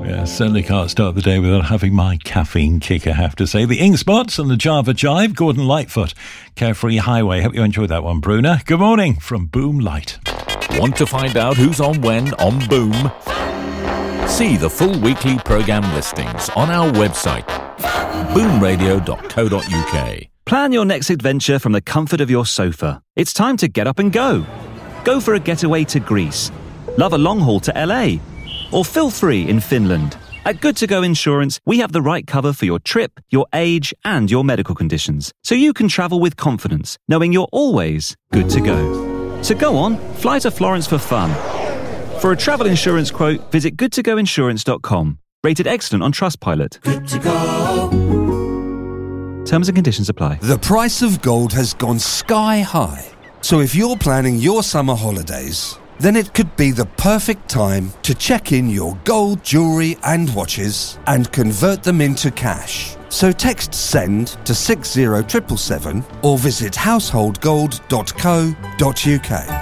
Yeah, certainly can't start the day without having my caffeine kick, I have to say. The Ink Spots and the Java Jive, Gordon Lightfoot, Carefree Highway. Hope you enjoyed that one, Bruna. Good morning from Boom Light. Want to find out who's on when on Boom? See the full weekly programme listings on our website, boomradio.co.uk. Plan your next adventure from the comfort of your sofa. It's time to get up and go. Go for a getaway to Greece. Love a long haul to LA. Or feel free in Finland. At Good To Go Insurance, we have the right cover for your trip, your age, and your medical conditions, so you can travel with confidence, knowing you're always good to go. So go on, fly to Florence for fun. For a travel insurance quote, visit goodtogoinsurance.com. Rated excellent on Trustpilot. Good to go. Terms and conditions apply. The price of gold has gone sky high. So if you're planning your summer holidays, then it could be the perfect time to check in your gold jewellery and watches and convert them into cash. So text SEND to 60777 or visit householdgold.co.uk.